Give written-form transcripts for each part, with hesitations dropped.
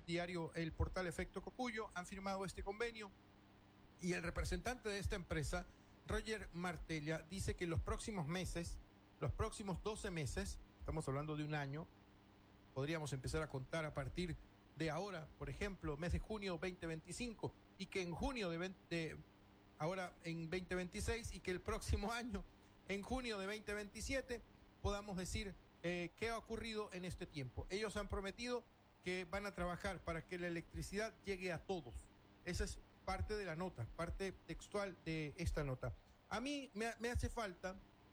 diario El Portal Efecto Cocuyo, han firmado este convenio y el representante de esta empresa, Roger Martella, dice que los próximos meses, los próximos 12 meses, estamos hablando de un año, podríamos empezar a contar a partir de ahora, por ejemplo, mes de junio 2025, y que en junio ahora en 2026, y que el próximo año, en junio de 2027, podamos decir qué ha ocurrido en este tiempo. Ellos han prometido que van a trabajar para que la electricidad llegue a todos. Esa es parte de la nota, parte textual de esta nota. A mí me hace falta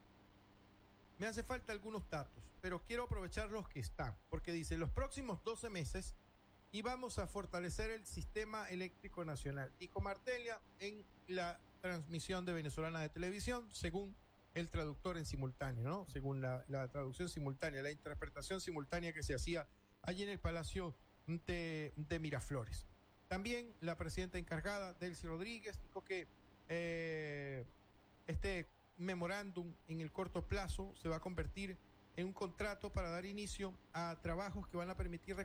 algunos datos, pero quiero aprovechar los que están, porque dice, los próximos 12 meses y vamos a fortalecer el sistema eléctrico nacional, dijo Martella en la transmisión de Venezolana de Televisión, según el traductor en simultáneo, ¿no? Según la traducción simultánea, la interpretación simultánea que se hacía allí en el Palacio de Miraflores. También la presidenta encargada, Delcy Rodríguez, dijo que este memorándum en el corto plazo se va a convertir en un contrato para dar inicio a trabajos que van a permitir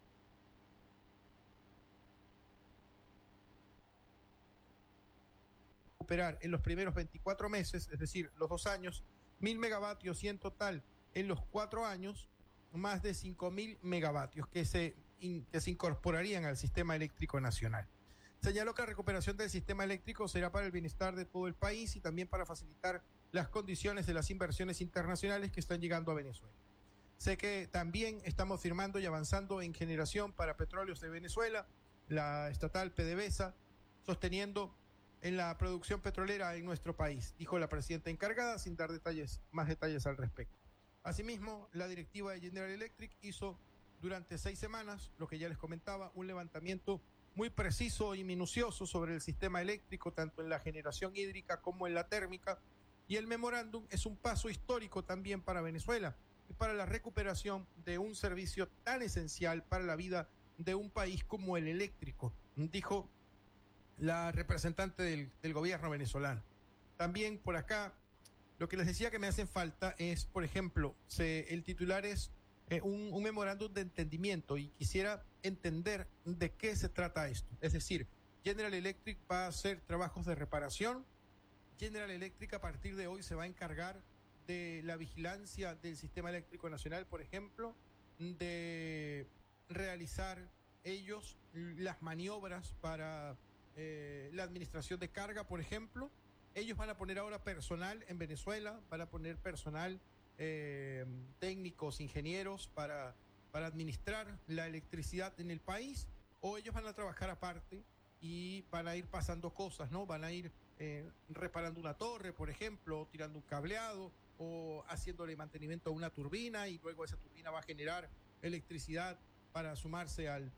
recuperar en los primeros 24 meses, es decir, los 2 años, 1.000 megavatios y en total en los 4 años, más de 5.000 megavatios que se incorporarían al sistema eléctrico nacional. Señaló que la recuperación del sistema eléctrico será para el bienestar de todo el país y también para facilitar las condiciones de las inversiones internacionales que están llegando a Venezuela. Sé que también estamos firmando y avanzando en generación para Petróleos de Venezuela, la estatal PDVSA, sosteniendo en la producción petrolera en nuestro país, dijo la presidenta encargada, sin dar más detalles al respecto. Asimismo, la directiva de General Electric hizo durante 6 semanas, lo que ya les comentaba, un levantamiento muy preciso y minucioso sobre el sistema eléctrico, tanto en la generación hídrica como en la térmica, y el memorándum es un paso histórico también para Venezuela y para la recuperación de un servicio tan esencial para la vida de un país como el eléctrico, dijo la representante del gobierno venezolano. También por acá, lo que les decía que me hacen falta es, por ejemplo, el titular es un memorándum de entendimiento, y quisiera entender de qué se trata esto. Es decir, General Electric va a hacer trabajos de reparación. General Electric a partir de hoy se va a encargar de la vigilancia del sistema eléctrico nacional, por ejemplo, de realizar ellos las maniobras para la administración de carga, por ejemplo. Ellos van a poner ahora personal en Venezuela, van a poner personal, técnicos, ingenieros para administrar la electricidad en el país, o ellos van a trabajar aparte y van a ir pasando cosas, ¿no? Van a ir reparando una torre, por ejemplo, o tirando un cableado, o haciéndole mantenimiento a una turbina, y luego esa turbina va a generar electricidad para sumarse a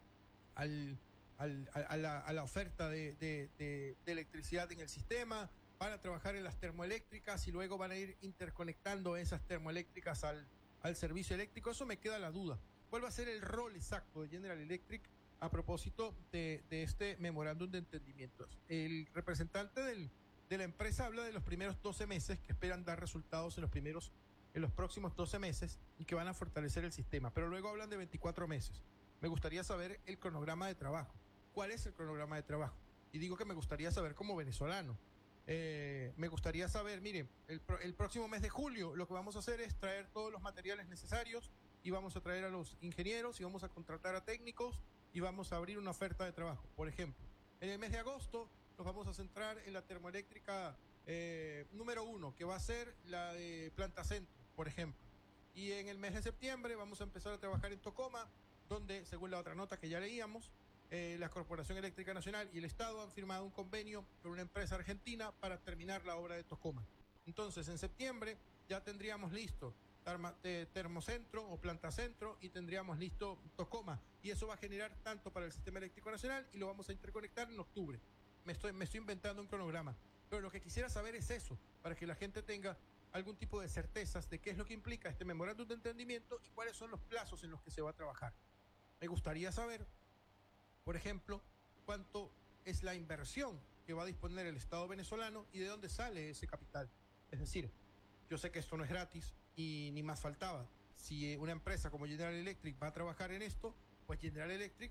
la oferta de electricidad en el sistema. Van a trabajar en las termoeléctricas y luego van a ir interconectando esas termoeléctricas al servicio eléctrico. Eso me queda la duda. ¿Cuál va a ser el rol exacto de General Electric a propósito de este memorándum de entendimientos? El representante de la empresa habla de los primeros 12 meses, que esperan dar resultados en los próximos 12 meses y que van a fortalecer el sistema, pero luego hablan de 24 meses. Me gustaría saber el cronograma de trabajo. ¿Cuál es el cronograma de trabajo? Y digo que me gustaría saber como venezolano. Me gustaría saber, miren, el próximo mes de julio lo que vamos a hacer es traer todos los materiales necesarios, y vamos a traer a los ingenieros y vamos a contratar a técnicos y vamos a abrir una oferta de trabajo. Por ejemplo, en el mes de agosto nos vamos a centrar en la termoeléctrica número 1, que va a ser la de Planta Centro, por ejemplo. Y en el mes de septiembre vamos a empezar a trabajar en Tocoma, donde, según la otra nota que ya leíamos, la Corporación Eléctrica Nacional y el Estado han firmado un convenio con una empresa argentina para terminar la obra de Tocoma. Entonces, en septiembre ya tendríamos listo Termocentro o Planta Centro, y tendríamos listo Tocoma, y eso va a generar tanto para el sistema eléctrico nacional, y lo vamos a interconectar en octubre. Me estoy inventando un cronograma, pero lo que quisiera saber es eso, para que la gente tenga algún tipo de certezas de qué es lo que implica este memorándum de entendimiento y cuáles son los plazos en los que se va a trabajar. Me gustaría saber, por ejemplo, cuánto es la inversión que va a disponer el Estado venezolano y de dónde sale ese capital. Es decir, yo sé que esto no es gratis y ni más faltaba. Si una empresa como General Electric va a trabajar en esto, pues General Electric